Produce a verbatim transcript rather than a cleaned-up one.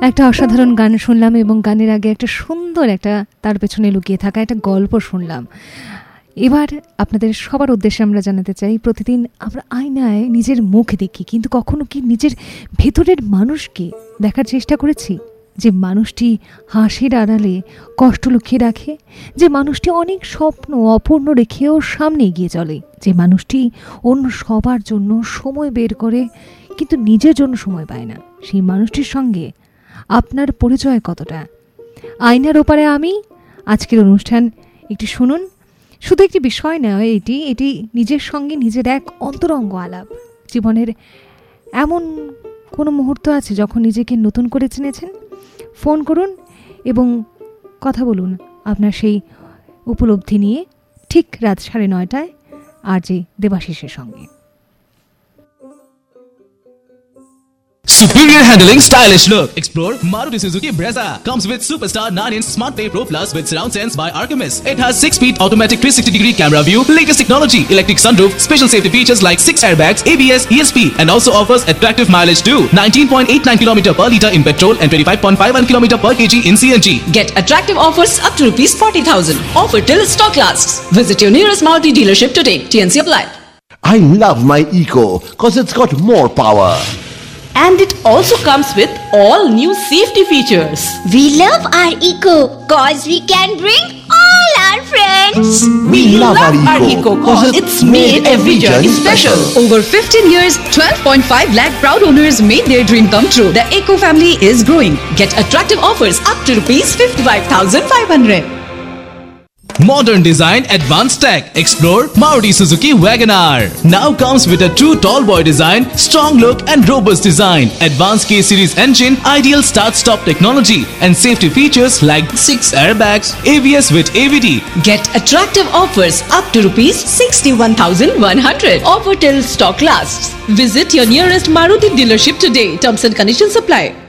একটা অসাধারণ গান শুনলাম এবং গানের আগে একটা সুন্দর একটা তার পেছনে লুকিয়ে থাকা একটা গল্প শুনলাম। এবার আপনাদের সবার উদ্দেশ্যে আমরা জানাতে চাই, প্রতিদিন আমরা আয়নায় নিজের মুখ দেখি, কিন্তু কখনো কি নিজের ভেতরের মানুষকে দেখার চেষ্টা করেছি? যে মানুষটি হাসির আড়ালে কষ্ট লুকিয়ে রাখে, যে মানুষটি অনেক স্বপ্ন অপূর্ণ রেখেও সামনে এগিয়ে চলে, যে মানুষটি অন্য সবার জন্য সময় বের করে কিন্তু নিজের জন্য সময় পায় না, সেই মানুষটির সঙ্গে আপনার পরিচয় কতটা? আয়নার ওপারে আমি আজকের অনুষ্ঠান একটি শুনুন। শুধু একটি বিষয় নয়, এটি এটি নিজের সঙ্গে নিজের এক অন্তরঙ্গ আলাপ। জীবনের এমন কোনো মুহূর্ত আছে যখন নিজেকে নতুন করে চিনেছেন? ফোন করুন এবং কথা বলুন আপনার সেই উপলব্ধি নিয়ে, ঠিক রাত সাড়ে নয়টায় আর যে দেবাশিসের সঙ্গে। Superior handling, stylish look. Explore Maruti Suzuki Brezza. Comes with Superstar nine inch Smart Pay Pro Plus with surround sense by Archimedes. It has six speed automatic three sixty degree camera view, latest technology, electric sunroof, special safety features like six airbags, A B S, E S P, and also offers attractive mileage too. nineteen point eight nine kilometers per litre in petrol and twenty-five point five one kilometers per kg in C N G. Get attractive offers up to rupees forty thousand. Offer till stock lasts. Visit your nearest Maruti dealership today. T N C applied. I love my Eco cause it's got more power. And it also comes with all new safety features. We love our Eco cause we can bring all our friends. We, we love, love our Eco cause it's, it's made every journey special. special. Over fifteen years, twelve point five lakh proud owners made their dream come true. The Eco family is growing. Get attractive offers up to rupees fifty-five thousand five hundred. Modern design, advanced tech. Explore Maruti Suzuki WagonR. Now comes with a true tall boy design, strong look and robust design. Advanced K-series engine, ideal start-stop technology and safety features like six airbags, A B S with A V D. Get attractive offers up to rupees sixty-one thousand one hundred. Offer till stock lasts. Visit your nearest Maruti dealership today. Terms and conditions apply.